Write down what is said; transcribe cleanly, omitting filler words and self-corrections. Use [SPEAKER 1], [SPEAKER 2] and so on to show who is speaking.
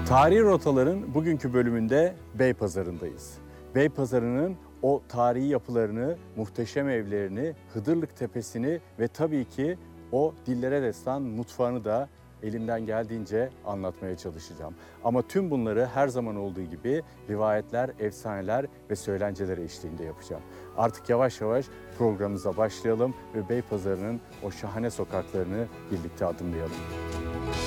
[SPEAKER 1] Tarihi Rotaların bugünkü bölümünde Beypazarı'ndayız. Beypazarı'nın o tarihi yapılarını, muhteşem evlerini, Hıdırlık Tepesi'ni ve tabii ki o dillere destan mutfağını da elimden geldiğince anlatmaya çalışacağım. Ama tüm bunları her zaman olduğu gibi rivayetler, efsaneler ve söylenceler eşliğinde yapacağım. Artık yavaş yavaş programımıza başlayalım ve Beypazarı'nın o şahane sokaklarını birlikte adımlayalım.